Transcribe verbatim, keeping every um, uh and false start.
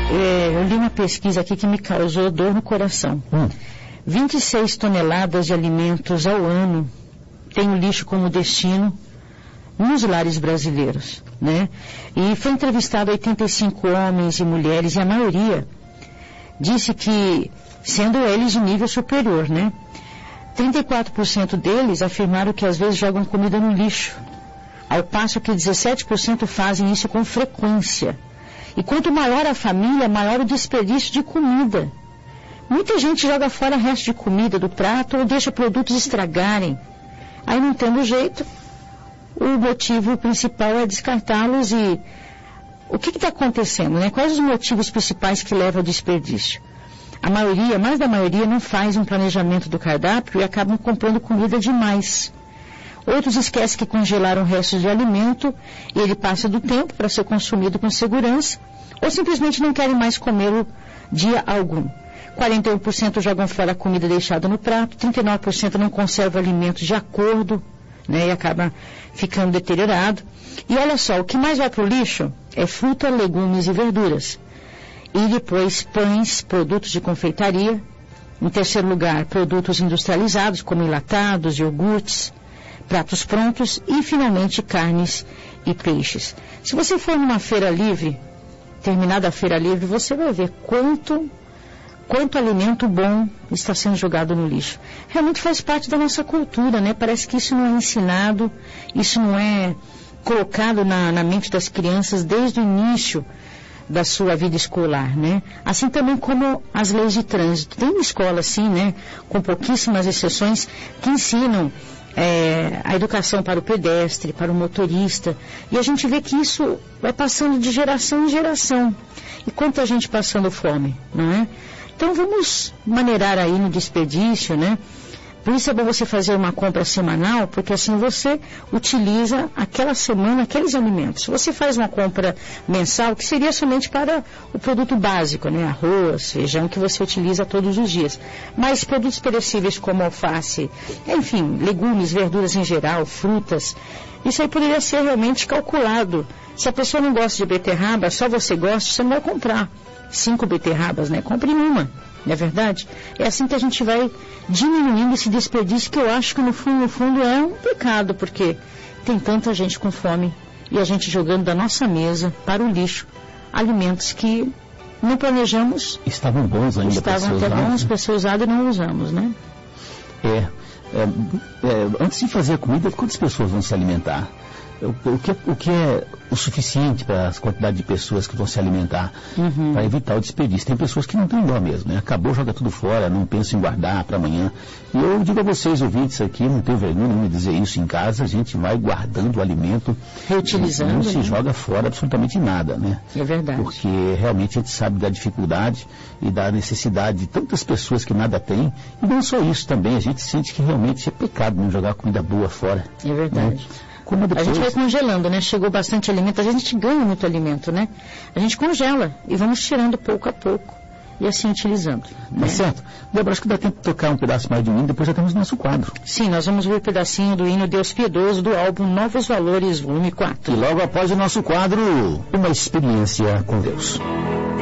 é, eu li uma pesquisa aqui que me causou dor no coração. Hum. vinte e seis toneladas de alimentos ao ano tem o lixo como destino nos lares brasileiros, né? E foi entrevistado oitenta e cinco homens e mulheres, e a maioria disse que, sendo eles de nível superior, né? trinta e quatro por cento deles afirmaram que às vezes jogam comida no lixo, ao passo que dezessete por cento fazem isso com frequência. E quanto maior a família, maior o desperdício de comida. Muita gente joga fora resto de comida do prato ou deixa produtos estragarem. Aí, não tendo jeito, o motivo principal é descartá-los. E o que está acontecendo, né? Quais os motivos principais que levam ao desperdício? A maioria, mais da maioria, não faz um planejamento do cardápio e acabam comprando comida demais. Outros esquecem que congelaram restos de alimento e ele passa do tempo para ser consumido com segurança, ou simplesmente não querem mais comê-lo dia algum. quarenta e um por cento jogam fora a comida deixada no prato, trinta e nove por cento não conservam alimentos de acordo, né, e acaba ficando deteriorado. E olha só, o que mais vai para o lixo é fruta, legumes e verduras. E depois pães, produtos de confeitaria. Em terceiro lugar, produtos industrializados, como enlatados, iogurtes, pratos prontos e, finalmente, carnes e peixes. Se você for numa feira livre, terminada a feira livre, você vai ver quanto, quanto alimento bom está sendo jogado no lixo. Realmente faz parte da nossa cultura, né? Parece que isso não é ensinado, isso não é colocado na, na mente das crianças desde o início da sua vida escolar, né? Assim também como as leis de trânsito. Tem uma escola assim, né? Com pouquíssimas exceções, que ensinam É, a educação para o pedestre, para o motorista, e a gente vê que isso vai passando de geração em geração, e quanta gente passando fome, não é? Então vamos maneirar aí no desperdício, né? Por isso é bom você fazer uma compra semanal, porque assim você utiliza aquela semana aqueles alimentos. Se você faz uma compra mensal, que seria somente para o produto básico, né? Arroz, feijão, que você utiliza todos os dias. Mas produtos perecíveis como alface, enfim, legumes, verduras em geral, frutas, isso aí poderia ser realmente calculado. Se a pessoa não gosta de beterraba, só você gosta, você não vai comprar cinco beterrabas, né? Compre uma. Não é verdade? É assim que a gente vai diminuindo esse desperdício, que eu acho que no fundo, no fundo é um pecado, porque tem tanta gente com fome e a gente jogando da nossa mesa para o lixo alimentos que não planejamos. Estavam bons ainda para ser usados. Estavam até bons para ser usados e não usamos, né? É, é, é, antes de fazer a comida, quantas pessoas vão se alimentar? O, o, que, o que é o suficiente para a quantidade de pessoas que vão se alimentar, uhum, para evitar o desperdício? Tem pessoas que não têm dó mesmo, né? Acabou, joga tudo fora, não pensa em guardar para amanhã. E eu digo a vocês, ouvintes aqui, não tenho vergonha nenhuma de dizer isso em casa, a gente vai guardando o alimento, reutilizando, não se né? joga fora absolutamente nada, né? É verdade. Porque realmente a gente sabe da dificuldade e da necessidade de tantas pessoas que nada têm, e não só isso também, a gente sente que realmente é pecado não jogar comida boa fora. É verdade. Né? Como depois... A gente vai congelando, né? Chegou bastante alimento, às vezes a gente ganha muito alimento, né? A gente congela e vamos tirando pouco a pouco e assim utilizando. Tá, né? certo. Débora, acho que dá tempo de tocar um pedaço mais de um hino, depois já temos nosso quadro. Sim, nós vamos ver um pedacinho do hino Deus Piedoso do álbum Novos Valores, volume quatro. E logo após o nosso quadro, uma experiência com Deus.